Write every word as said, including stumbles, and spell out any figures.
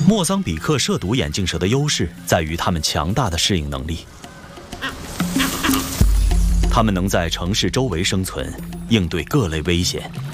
莫桑比克涉毒眼镜蛇的优势在于它们强大的适应能力。它们能在城市周围生存，应对各类危险。